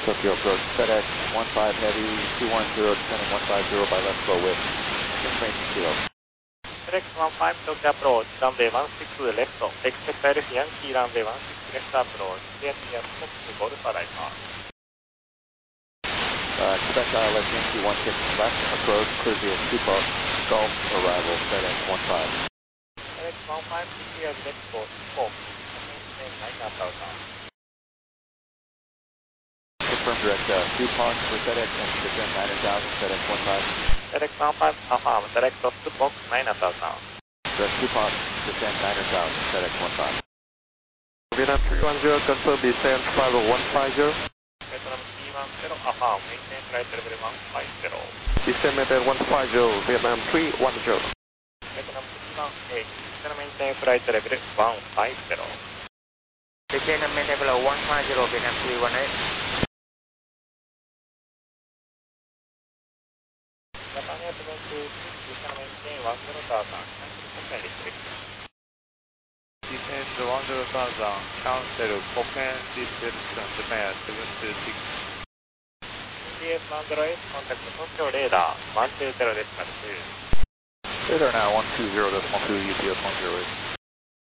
Tokyo approach, FedEx 15 Heavy, 210, descending 150 by left slow wind. Information kilo. FedEx 15 Tokyo approach, runway 16 left, expect direct Yankee runway 16 left approach, Yankee approach to Golf arrival. Quebec ILS Yankee 16 left, approach, clear via Tupac, Golf, arrival, FedEx 15. FedEx 15 clear left for Tupac, maintain 9000. Confirm direct Tupac for FedEx and descend 9000, FedEx 15. FedEx 15 confirm, direct Tupac 9000. Direct Tupac, descend 9000, FedEx 15. Vietnam 310, confirm descent flight level 150. Vietnam 310, affirm, maintain flight level 150. Descend maintain 150, Vietnam 310. Vietnam 318, descend maintain flight level 150. Descend and maintain below 150, Vietnam 318. Japan Airlines 2, descend maintain 10,000, cancel restriction. Descend 10,000, cancel Koken destination Japan 726. CDS Android, contact Tokyo radar 120.2. Radar now 120.2, UPS 108.